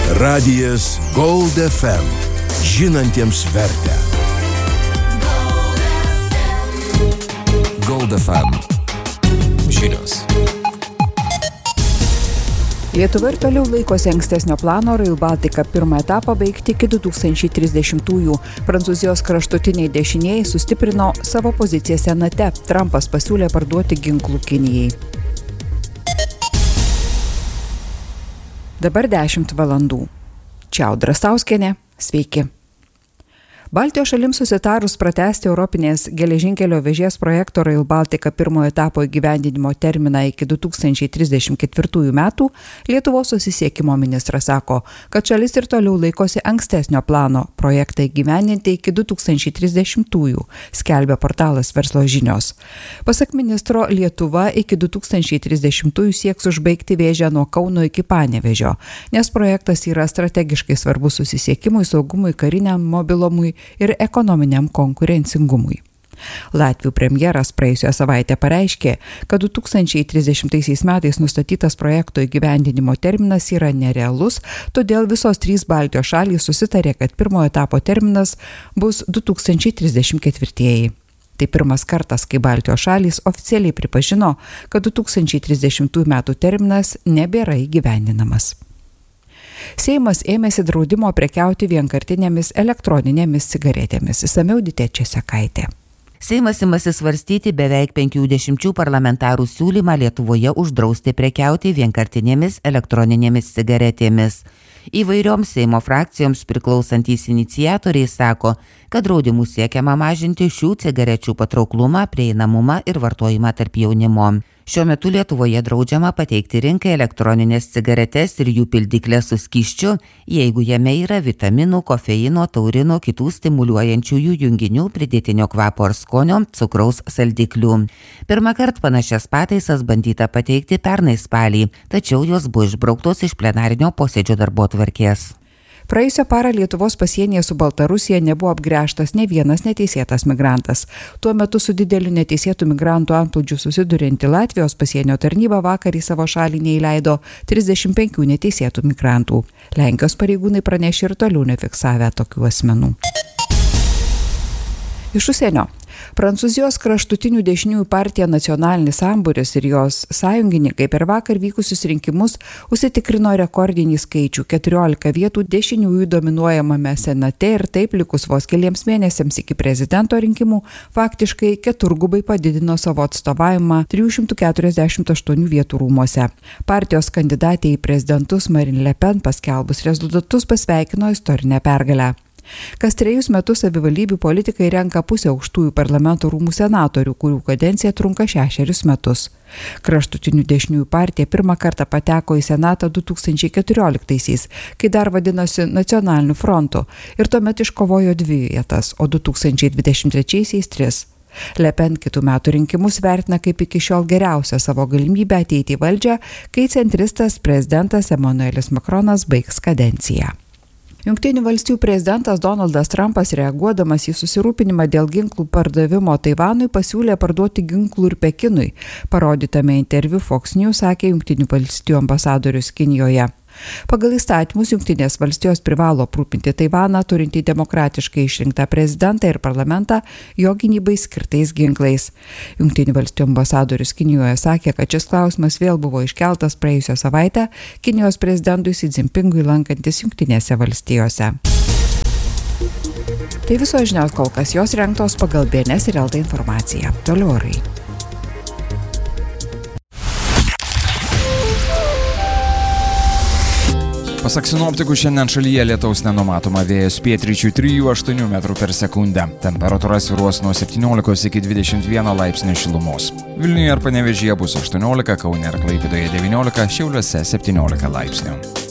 Radijas Gold FM. Žinantiems vertę. Gold FM. Žinios. Lietuva ir toliau laikosi ankstesnio plano Rail Baltica pirmą etapą baigti iki 2030-ųjų. Prancūzijos kraštutiniai dešinieji sustiprino savo poziciją Senate. Trumpas pasiūlė parduoti ginklų Kinijai. Dabar 10 valandų. Čia Audra Stauskienė. Sveiki. Baltijos šalims susitarus pratęsti Europinės geležinkelio vėžės projekto Rail Baltica pirmojo etapo įgyvendinimo terminą iki 2034 metų, Lietuvos susisiekimo ministras sako, kad šalis ir toliau laikosi ankstesnio plano projektą įgyvendinti iki 2030-ųjų, skelbia portalas Verslo žinios. Pasak ministro, Lietuva iki 2030-ųjų sieks užbaigti vėžę nuo Kauno iki Panevėžio, nes projektas yra strategiškai svarbus susisiekimui, saugumui, kariniam mobilumui ir ekonominiam konkurencingumui. Latvių premjeras praėjusią savaitę pareiškė, kad 2030 metais nustatytas projekto įgyvendinimo terminas yra nerealus, todėl visos 3 Baltijos šalys susitarė, kad pirmojo etapo terminas bus 2034. Tai pirmas kartas, kai Baltijos šalys oficialiai pripažino, kad 2030 metų terminas nebėra įgyvendinamas. Seimas ėmėsi draudimo prekiauti vienkartinėmis elektroninėmis cigaretėmis. Išsamiau Ditė Česekaitė. Seimas imasi svarstyti beveik 50 parlamentarų siūlymą Lietuvoje uždrausti prekiauti vienkartinėmis elektroninėmis cigaretėmis. Įvairioms Seimo frakcijoms priklausantys iniciatoriai sako, kad draudimu siekiama mažinti šių cigarečių patrauklumą, prieinamumą ir vartojimą tarp jaunimo. Šiuo metu Lietuvoje draudžiama pateikti rinkai elektroninės cigaretes ir jų pildyklės su skysčiu, jeigu jame yra vitaminų, kofeino, taurino, kitų stimuliuojančiųjų junginių, pridėtinio kvapo ar skonio, cukraus saldiklių. Pirmą kartą panašias pataisas bandyta pateikti pernai spalį, tačiau jos buvo išbrauktos iš plenarinio posėdžio darbotvarkės. Praėjusią parą Lietuvos pasienyje su Baltarusija nebuvo apgręžtas ne vienas neteisėtas migrantas. Tuo metu su dideliu neteisėtų migrantų antplūdžiu susidurianti Latvijos pasienio tarnyba vakar į savo šalį neįleido 35 neteisėtų migrantų. Lenkijos pareigūnai pranešė ir toliau nefiksavę tokių asmenų. Iš užsienio. Prancūzijos kraštutinių dešiniųjų partija Nacionalinis sambūris ir jos sąjungininkai per vakar vykusius rinkimus užsitikrino rekordinį skaičių 14 vietų dešiniųjų dominuojamame senate ir taip likus vos keliems mėnesiams iki prezidento rinkimų faktiškai keturgubai padidino savo atstovavimą 348 vietų rūmuose. Partijos kandidatė į prezidentus Marine Le Pen paskelbus rezultatus pasveikino istorinę pergalę. Kas 3 metus savivaldybių politikai renka pusę aukštųjų parlamento rūmų senatorių, kurių kadencija trunka 6 metus. Kraštutinių dešiniųjų partija pirmą kartą pateko į senatą 2014-aisiais, kai dar vadinosi Nacionaliniu frontu, ir tuomet iškovojo 2 vietas, o 2023-aisiais 3. Le Pen kitų metų rinkimus vertina kaip iki šiol geriausią savo galimybę ateiti į valdžią, kai centristas prezidentas Emmanuelis Macronas baigs kadenciją. Jungtinių valstijų prezidentas Donaldas Trumpas, reaguodamas į susirūpinimą dėl ginklų pardavimo Taivanui, pasiūlė parduoti ginklų ir Pekinui. Parodytame interviu Fox News sakė Jungtinių valstijų ambasadorius Kinijoje. Pagal įstatymus Jungtinės valstijos privalo aprūpinti Taivaną, turintį demokratiškai išrinktą prezidentą ir parlamentą, jo gynybai skirtais ginklais. Jungtinių valstijų ambasadorius Kinijoje sakė, kad šis klausimas vėl buvo iškeltas praėjusią savaitę Kinijos prezidentui Xi Jinpingui lankantis Jungtinėse valstijose. Tai visos žinios kol kas, jos rengtos pagal BNS ir LT informaciją. Toliau orai. Pasak sinoptikų, šiandien šalyje lietaus nenumatoma, vėjas pietryčių 3–8 metrų per sekundę. Temperatūra svyruos nuo 17 iki 21 laipsnių šilumos. Vilniuje ir Panevėžyje bus 18, Kaune ir Klaipėdoje 19, Šiauliuose 17 laipsnių.